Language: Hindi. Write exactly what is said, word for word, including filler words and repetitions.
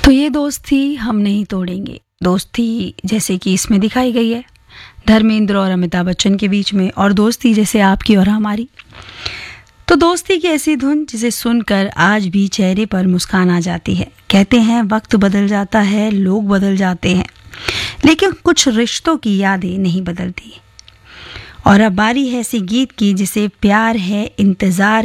तो ये दोस्ती हम नहीं तोड़ेंगे, दोस्ती जैसे कि इसमें दिखाई गई है धर्मेंद्र और अमिताभ बच्चन के बीच में, और दोस्ती जैसे आपकी और हमारी। तो दोस्ती की ऐसी धुन जिसे सुनकर आज भी चेहरे पर मुस्कान आ जाती है। कहते हैं वक्त बदल जाता है, लोग बदल जाते हैं, लेकिन कुछ रिश्तों की यादें नहीं बदलती। और अब बारी है ऐसे गीत की जिसे प्यार है, इंतजार